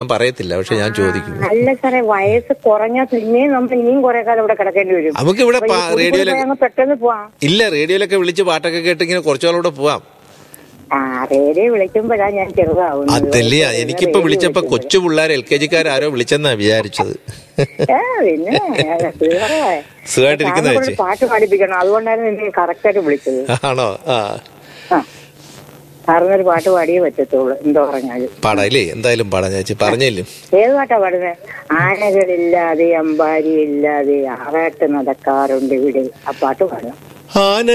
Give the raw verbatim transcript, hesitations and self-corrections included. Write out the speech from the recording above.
പറയത്തില്ല, പക്ഷെ ഞാൻ ചോദിക്കും. അല്ല സാറേ, വയസ്സ് കുറഞ്ഞാൽ പിന്നെയും നമ്മൾ ഇനിയും കുറെ കാലം ഇവിടെ കിടക്കേണ്ടി വരും. നമുക്ക് ഇവിടെ റേഡിയോയിലൊക്കെ പെട്ടെന്ന് പോവാം. ഇല്ല, റേഡിയോയിലൊക്കെ വിളിച്ച് പാട്ടൊക്കെ കേട്ടിങ്ങനെ കുറച്ചാളൂടെ പോവാം. ആ റേഡിയോ വിളിക്കുമ്പോഴാ ഞാൻ ചെറുതാവും. അതല്ലേ എനിക്കിപ്പോ വിളിച്ചപ്പോ കൊച്ചു പിള്ളേർ എൽ കെ ജിക്കാരോ വിളിച്ചെന്നാ വിചാരിച്ചത്. പിന്നെ സുഖമായിട്ടിരിക്കുന്ന പാട്ട് പാടിപ്പിക്കണം, അതുകൊണ്ടായിരുന്നു എനിക്ക് കറക്റ്റ് ആയിട്ട് വിളിച്ചത്. ആണോ? ആ സാറിനൊരു പാട്ട് പാടിയേ പറ്റത്തുള്ളൂ, എന്തോ പറഞ്ഞാലും പാടാല്ലേ? എന്തായാലും പാടാൻ ചേച്ചി പറഞ്ഞില്ലേ. ഏത് പാട്ടാ പാടുന്നത്? ആനകളില്ലാതെ അമ്പാരി ഇല്ലാതെ ആറാട്ട് നടക്കാറുണ്ട് ഇവിടെ, ആ പാട്ട് പാടാം.